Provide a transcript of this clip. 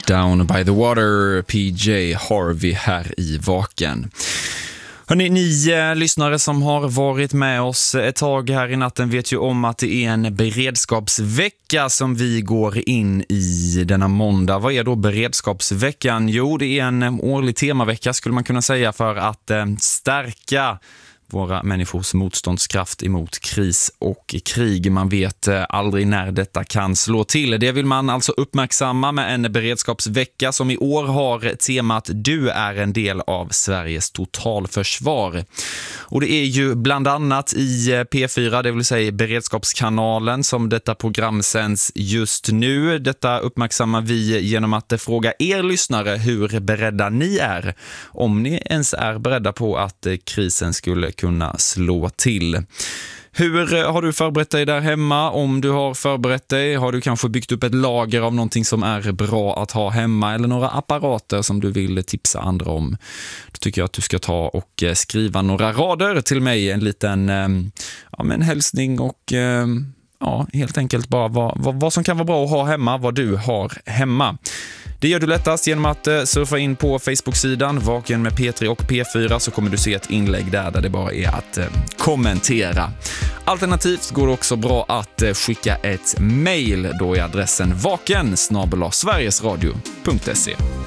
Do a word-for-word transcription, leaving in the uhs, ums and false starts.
Down by the Water, P J Harvey här i Vaken. Hörrni, ni eh, lyssnare som har varit med oss ett tag här i natten vet ju om att det är en beredskapsvecka som vi går in i denna måndag. Vad är då beredskapsveckan? Jo, det är en årlig temavecka skulle man kunna säga för att eh, stärka våra människors motståndskraft emot kris och krig. Man vet aldrig när detta kan slå till. Det vill man alltså uppmärksamma med en beredskapsvecka som i år har temat Du är en del av Sveriges totalförsvar. Och det är ju bland annat i P fyra, det vill säga beredskapskanalen, som detta program sänds just nu. Detta uppmärksammar vi genom att fråga er lyssnare hur beredda ni är. Om ni ens är beredda på att krisen skulle kunna slå till. Hur har du förberett dig där hemma? Om du har förberett dig, har du kanske byggt upp ett lager av någonting som är bra att ha hemma eller några apparater som du vill tipsa andra om? Då tycker jag att du ska ta och skriva några rader till mig, en liten ja, men hälsning och ja, helt enkelt bara vad, vad, vad som kan vara bra att ha hemma, vad du har hemma. Det gör du lättast genom att surfa in på Facebook-sidan Vaken med P tre och P fyra, så kommer du se ett inlägg där där det bara är att kommentera. Alternativt går det också bra att skicka ett mejl, då är adressen vaken snabel-a sverigesradio punkt se.